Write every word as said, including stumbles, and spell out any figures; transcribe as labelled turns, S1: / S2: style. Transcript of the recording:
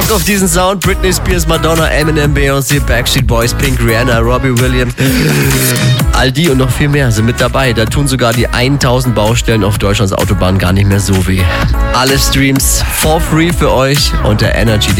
S1: Bock auf diesen Sound? Britney Spears, Madonna, Eminem, Beyoncé, Backstreet Boys, Pink, Rihanna, Robbie Williams. All die und noch viel mehr sind mit dabei. Da tun sogar die tausend Baustellen auf Deutschlands Autobahn gar nicht mehr so weh. Alle Streams for free für euch unter energy.